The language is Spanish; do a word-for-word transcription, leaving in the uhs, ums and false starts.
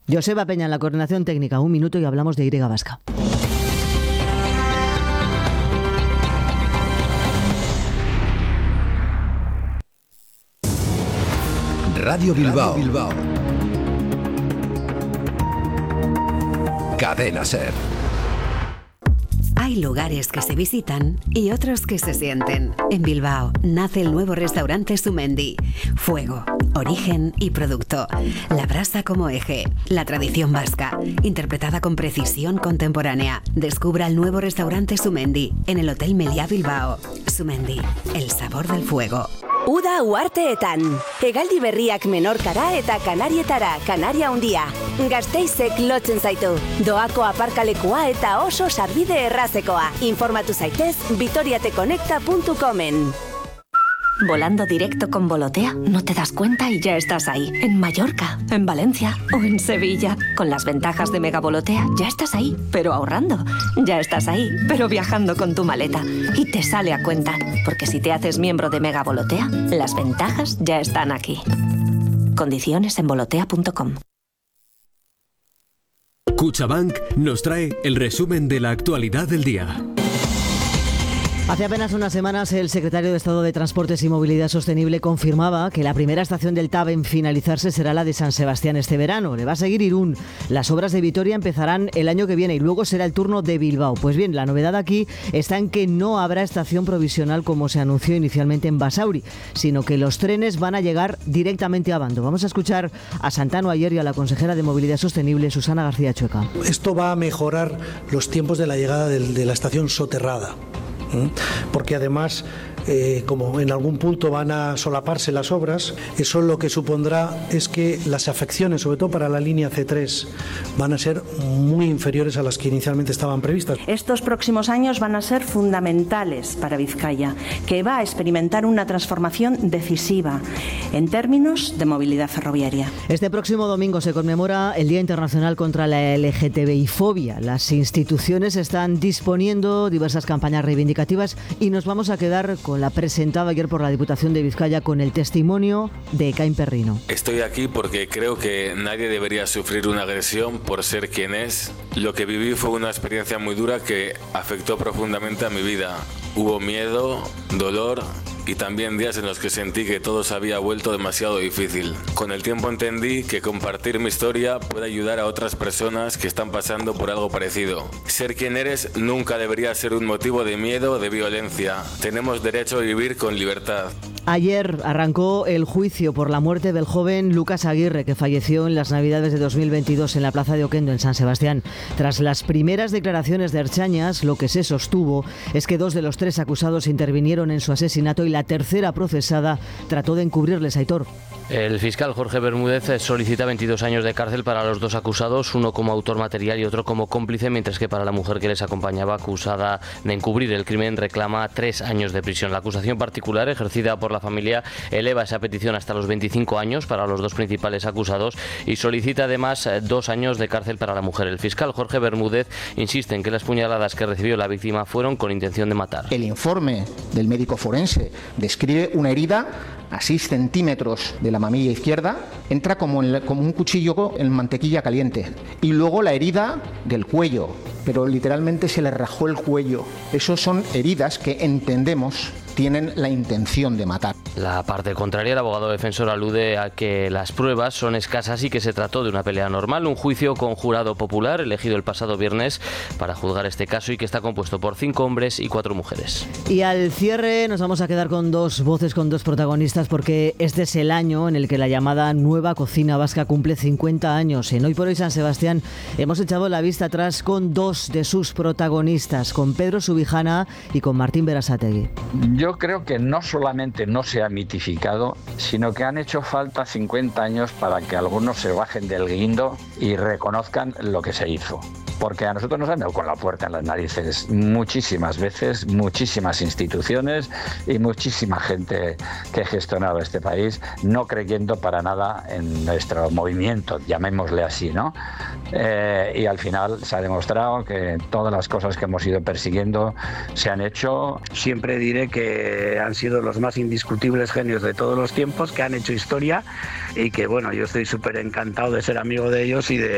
Joseba Peña en la coordinación técnica. Un minuto y hablamos de Y Vasca. Radio Bilbao. Radio Bilbao. Cadena SER. Hay lugares que se visitan y otros que se sienten. En Bilbao nace el nuevo restaurante Sumendi. Fuego, origen y producto. La brasa como eje. La tradición vasca, interpretada con precisión contemporánea. Descubra el nuevo restaurante Sumendi en el Hotel Meliá Bilbao. Sumendi, el sabor del fuego. Uda uarteetan. Hegaldi berriak menorkara eta kanarietara, Kanaria handia. Gasteizek lotzen zaitu. Doako aparkalekua eta oso sarbide errazekoa. Informatu zaitez vitoriateconecta punto comen. Volando directo con Volotea, no te das cuenta y ya estás ahí. En Mallorca, en Valencia o en Sevilla. Con las ventajas de Mega Volotea, ya estás ahí, pero ahorrando. Ya estás ahí, pero viajando con tu maleta. Y te sale a cuenta, porque si te haces miembro de Mega Volotea, las ventajas ya están aquí. Condiciones en volotea punto com. Cuchabank nos trae el resumen de la actualidad del día. Hace apenas unas semanas el secretario de Estado de Transportes y Movilidad Sostenible confirmaba que la primera estación del T A V en finalizarse será la de San Sebastián este verano. Le va a seguir Irún. Las obras de Vitoria empezarán el año que viene y luego será el turno de Bilbao. Pues bien, la novedad aquí está en que no habrá estación provisional como se anunció inicialmente en Basauri, sino que los trenes van a llegar directamente a Abando. Vamos a escuchar a Santano ayer y a la consejera de Movilidad Sostenible, Susana García Chueca. Esto va a mejorar los tiempos de la llegada de, de la estación soterrada. Porque además, eh, como en algún punto van a solaparse las obras, eso lo que supondrá es que las afecciones, sobre todo para la línea C tres, van a ser muy inferiores a las que inicialmente estaban previstas. Estos próximos años van a ser fundamentales para Vizcaya, que va a experimentar una transformación decisiva en términos de movilidad ferroviaria. Este próximo domingo se conmemora el Día Internacional contra la L G T B I fobia. Las instituciones están disponiendo diversas campañas reivindicativas y nos vamos a quedar con la presentada ayer por la Diputación de Vizcaya con el testimonio de Ekain Perrino. Estoy aquí porque creo que nadie debería sufrir una agresión por ser quien es. Lo que viví fue una experiencia muy dura que afectó profundamente a mi vida. Hubo miedo, dolor y también días en los que sentí que todo se había vuelto demasiado difícil. Con el tiempo entendí que compartir mi historia puede ayudar a otras personas que están pasando por algo parecido. Ser quien eres nunca debería ser un motivo de miedo o de violencia. Tenemos derecho a vivir con libertad. Ayer arrancó el juicio por la muerte del joven Lucas Aguirre, que falleció en las Navidades de dos mil veintidós en la Plaza de Oquendo, en San Sebastián. Tras las primeras declaraciones de Ertzañas, lo que se sostuvo es que dos de los tres acusados intervinieron en su asesinato y la tercera procesada trató de encubrirles, Aitor. El fiscal Jorge Bermúdez solicita veintidós años de cárcel para los dos acusados, uno como autor material y otro como cómplice, mientras que para la mujer que les acompañaba, acusada de encubrir el crimen, reclama tres años de prisión. La acusación particular, ejercida por la familia, eleva esa petición hasta los veinticinco años para los dos principales acusados y solicita además dos años de cárcel para la mujer. El fiscal Jorge Bermúdez insiste en que las puñaladas que recibió la víctima fueron con intención de matar. El informe del médico forense describe una herida a seis centímetros de la mamilla izquierda, entra como, en, como un cuchillo en mantequilla caliente. Y luego la herida del cuello, pero literalmente se le rajó el cuello. Esas son heridas que entendemos tienen la intención de matar. La parte contraria, el abogado defensor alude a que las pruebas son escasas y que se trató de una pelea normal, un juicio con jurado popular elegido el pasado viernes para juzgar este caso y que está compuesto por cinco hombres y cuatro mujeres. Y al cierre nos vamos a quedar con dos voces, con dos protagonistas, porque este es el año en el que la llamada nueva cocina vasca cumple cincuenta años. En Hoy por Hoy San Sebastián hemos echado la vista atrás con dos de sus protagonistas, con Pedro Subijana y con Martín Berasategui. Yo creo que no solamente no se ha mitificado, sino que han hecho falta cincuenta años para que algunos se bajen del guindo y reconozcan lo que se hizo. Porque a nosotros nos han dado con la puerta en las narices muchísimas veces, muchísimas instituciones y muchísima gente que ha gestionado este país, no creyendo para nada en nuestro movimiento, llamémosle así, ¿no? Eh, y al final se ha demostrado que todas las cosas que hemos ido persiguiendo se han hecho. Siempre diré que han sido los más indiscutibles genios de todos los tiempos, que han hecho historia y que, bueno, yo estoy súper encantado de ser amigo de ellos y de